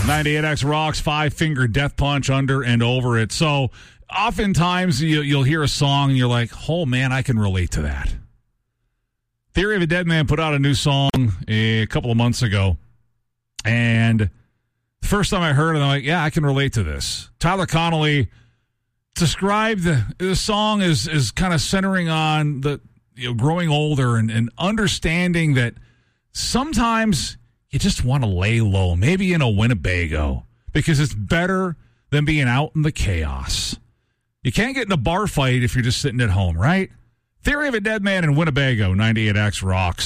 98X rocks, Five-Finger Death Punch, under and over it. So oftentimes you'll hear a song and you're like, oh, man, I can relate to that. Theory of a Dead Man put out a new song a couple of months ago. And the first time I heard it, I'm like, yeah, I can relate to this. Tyler Connolly described the song as kind of centering on the growing older and understanding that sometimes you just want to lay low, maybe in a Winnebago, because it's better than being out in the chaos. You can't get in a bar fight if you're just sitting at home, right? Theory of a Dead Man in Winnebago, 98X rocks.